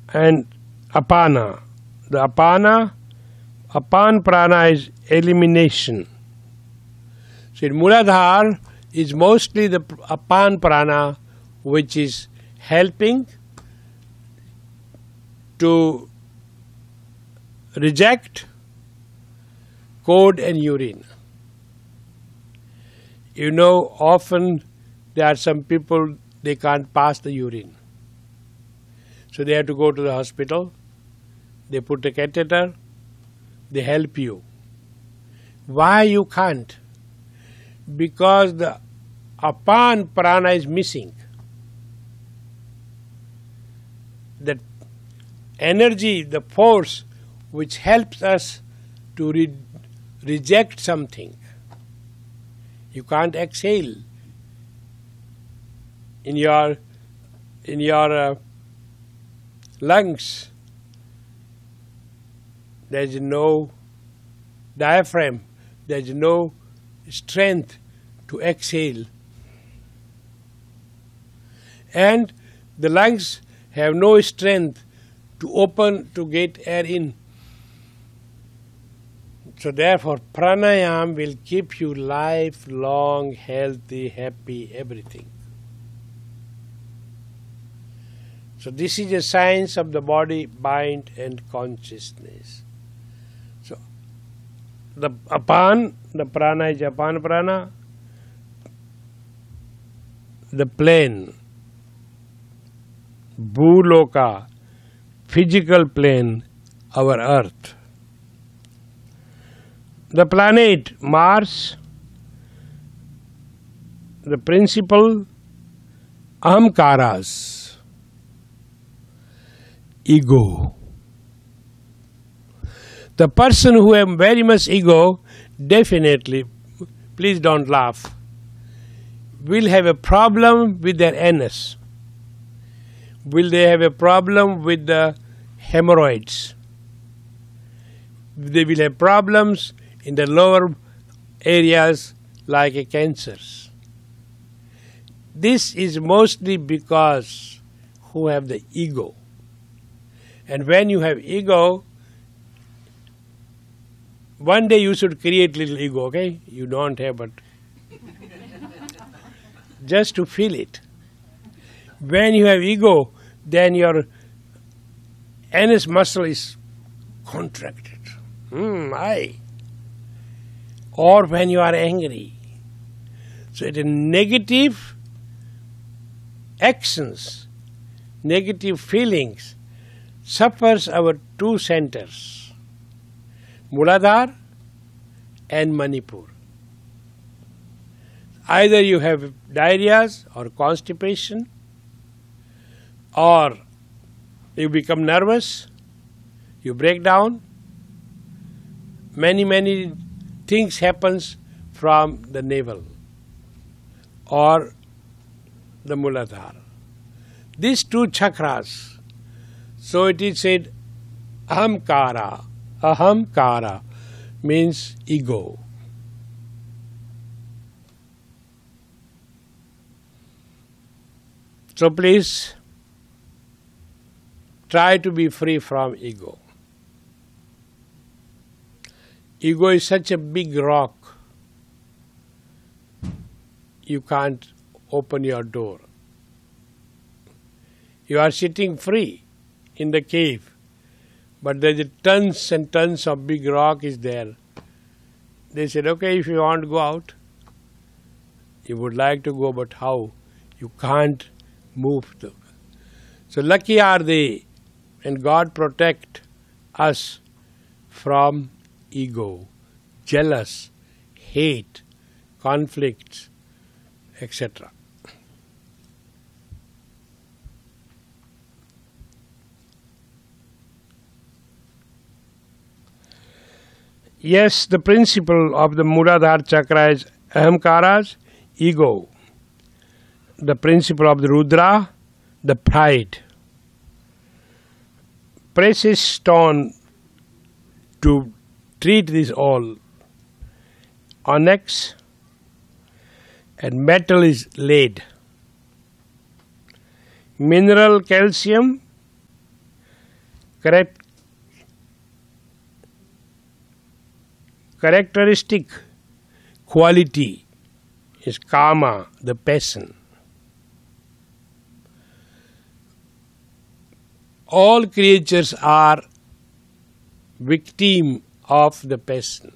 and apana. The apan prana is elimination. So in Muladhara is mostly the apan prana which is helping to reject cold and urine. You know, often there are some people, they can't pass the urine. So they have to go to the hospital, they put a catheter, they help you. Why you can't? Because the apan prana is missing. That energy, the force which helps us to reject something. You can't exhale in your lungs. There is no diaphragm. There is no strength to exhale, and the lungs have no strength to open to get air in. So therefore pranayam will keep you lifelong, healthy, happy, everything. So this is a science of the body, mind and consciousness. So the apan, the prana is apan prana, the plane, bhuloka, physical plane, our earth. The planet Mars, the principle ahamkaras, ego. The person who has very much ego, definitely, please don't laugh, will have a problem with their anus. Will they have a problem with the hemorrhoids? They will have problems in the lower areas like cancers. This is mostly because who have the ego. And when you have ego, one day you should create little ego, okay? You don't have, but just to feel it. When you have ego, then your anus muscle is contracted. Or when you are angry. So it is negative actions, negative feelings suffers our two centers, Muladhara and Manipur. Either you have diarrheas or constipation, or you become nervous, you break down. Many things happens from the navel or the Muladhara. These two chakras, so it is said ahamkara. Ahamkara means ego. So please try to be free from ego. Ego is such a big rock, you can't open your door. You are sitting free in the cave, but there is tons and tons of big rock is there. They said, okay, if you want to go out, you would like to go, but how? You can't move. So lucky are they, and God protect us from ego, jealous, hate, conflicts, etc. Yes, the principle of the Muladhara chakra is ahamkaras, ego. The principle of the Rudra, the pride. Precious stone to treat this all. Onyx and metal is lead. Mineral calcium correct characteristic quality is kama, the passion. All creatures are victim of the passion,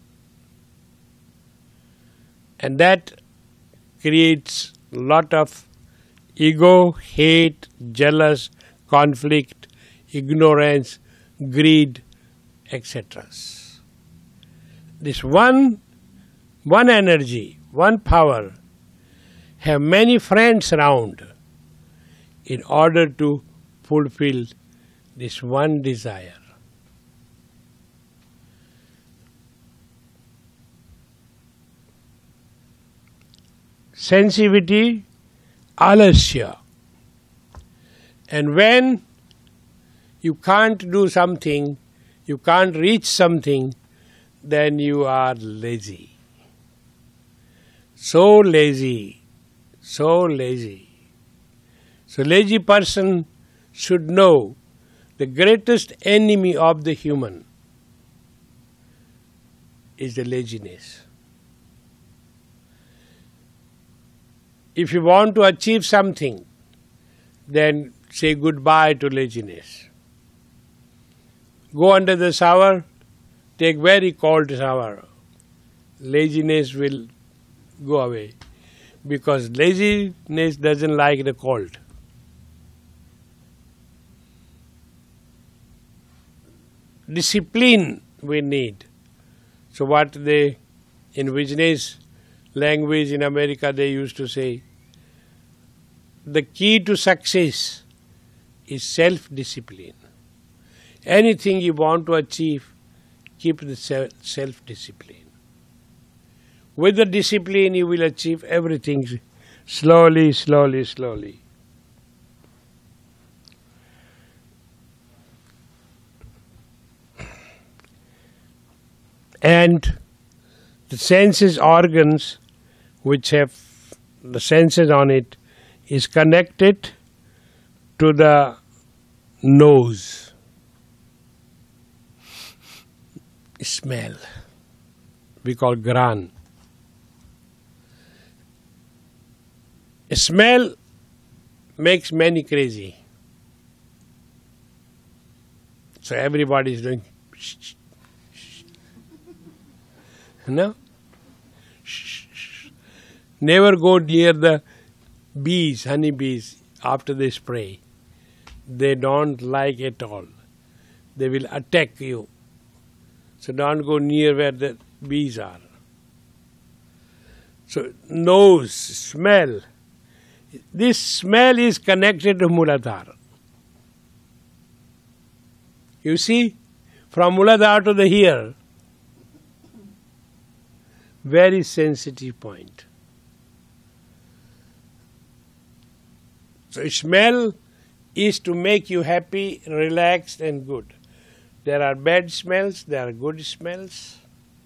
and that creates lot of ego, hate, jealous, conflict, ignorance, greed, etc. This one energy, one power, have many friends around in order to fulfill this one desire. Sensitivity, alasya. And when you can't do something, you can't reach something, then you are lazy. So lazy, so lazy. So lazy person should know the greatest enemy of the human is the laziness. If you want to achieve something, then say goodbye to laziness. Go under the shower, take very cold shower. Laziness will go away because laziness doesn't like the cold. Discipline we need. So what they, in business language in America, they used to say, the key to success is self-discipline. Anything you want to achieve, keep the self-discipline. With the discipline, you will achieve everything slowly, slowly, slowly. And the senses organs which have the senses on it is connected to the nose. Smell. We call gran. Smell makes many crazy. So everybody is doing no? Never go near the bees, honey bees, after they spray. They don't like at all. They will attack you. So don't go near where the bees are. So nose, smell. This smell is connected to Muladhara. You see, from Muladhara to the here, very sensitive point. So smell is to make you happy, relaxed and good. There are bad smells, there are good smells.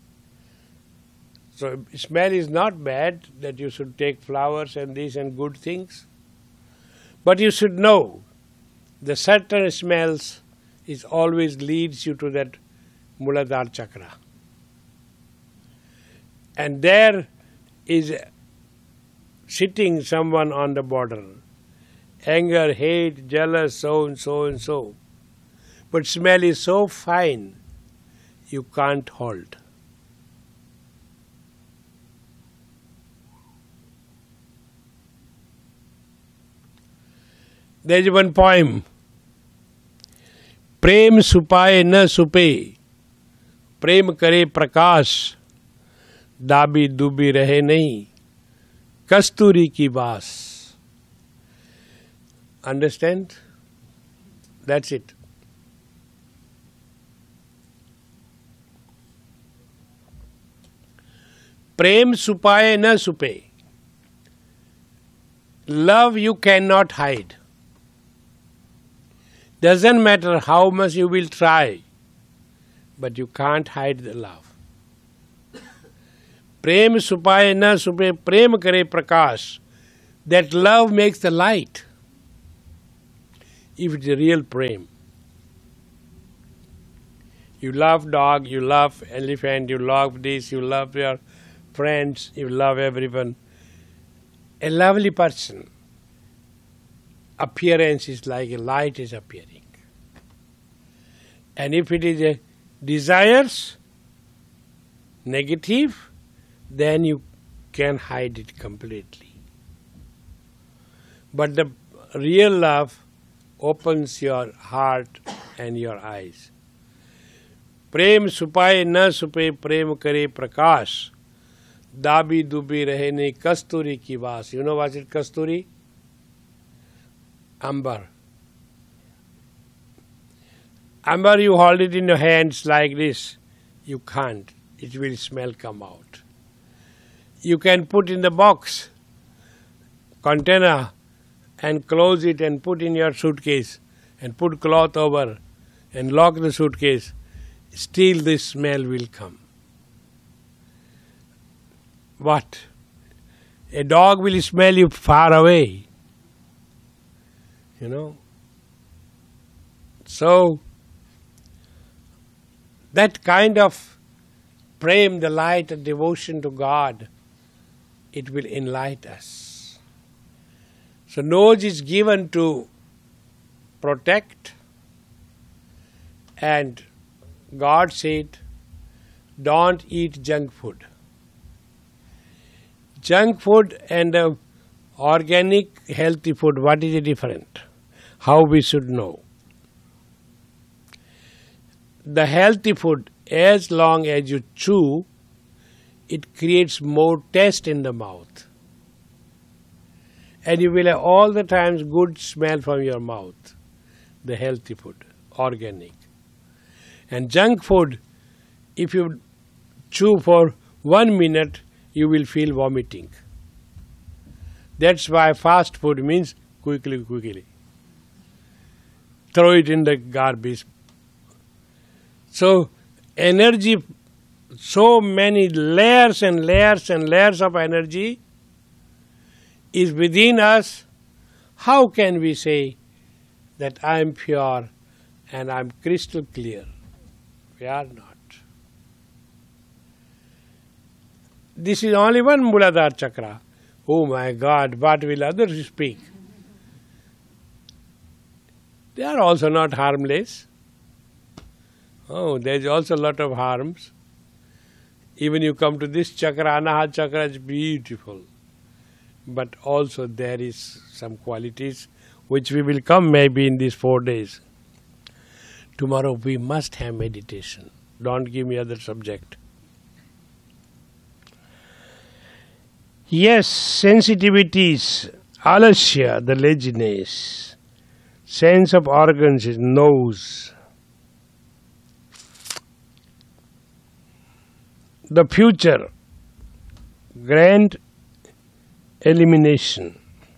So smell is not bad that you should take flowers and this and good things. But you should know the certain smells is always leads you to that Muladhara chakra. And there is sitting someone on the border. Anger, hate, jealous, so and so and so. But smell is so fine, you can't hold. There is one poem. Prem supaye na supe, prem kare prakash, दाबी दुबी रहे नहीं कस्तूरी की बास. Understand? That's it. Prem supaye na supe. Love you cannot hide. Doesn't matter how much you will try, but you can't hide the love. Prem supaye na supe, prem kare prakash. That love makes the light. If it's a real prem. You love dog, you love elephant, you love this, you love your friends, you love everyone. A lovely person, appearance is like a light is appearing. And if it is a desires, negative, then you can hide it completely. But the real love opens your heart and your eyes. प्रेम सुपाए न सुपे प्रेम करे प्रकाश दाबी दुबी रहे नहीं कस्तूरी की वास. You know what is kasturi? Amber. Amber, you hold it in your hands like this. You can't. It will smell come out. You can put in the box, container, and close it and put in your suitcase and put cloth over and lock the suitcase. Still the smell will come. What? A dog will smell you far away. You know? So, that kind of prem, the light and devotion to God, it will enlighten us. So nose is given to protect, and God said, don't eat junk food. Junk food and organic healthy food, what is the difference? How we should know? The healthy food, as long as you chew, it creates more taste in the mouth. And you will have all the times good smell from your mouth. The healthy food, organic. And junk food, if you chew for 1 minute, you will feel vomiting. That's why fast food means quickly. Throw it in the garbage. So, energy, so many layers and layers and layers of energy is within us. How can we say that I am pure and I am crystal clear? We are not. This is only one Muladhara chakra. Oh my God, what will others speak? They are also not harmless. Oh, there is also a lot of harms. Even you come to this chakra, Anahata chakra is beautiful. But also there is some qualities which we will come maybe in these 4 days. Tomorrow we must have meditation. Don't give me other subject. Yes, sensitivities, alasya, the laziness, sense of organs is nose. The future, grand elimination.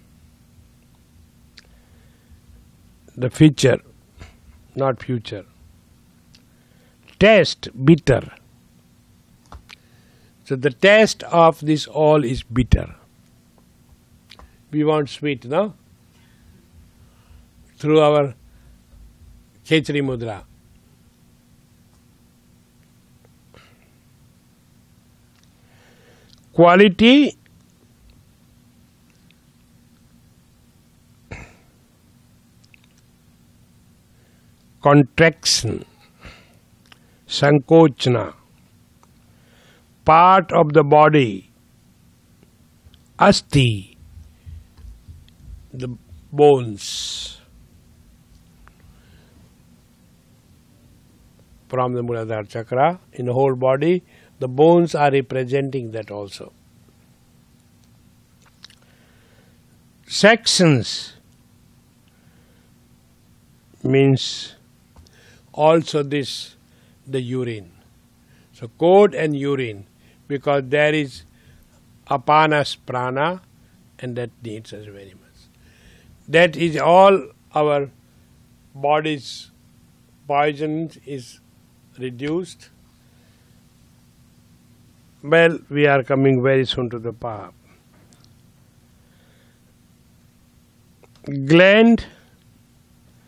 The future, not future. Taste, bitter. So the taste of this all is bitter. We want sweet, no? Through our Khechari Mudra. Quality, contraction, sankochana, part of the body, asti, the bones. From the Muladhara chakra, in the whole body, the bones are representing that also. Sections means also this, the urine. So code and urine, because there is apanas prana and that needs us very much. That is all our body's poison is reduced. Well, we are coming very soon to the path. Gland,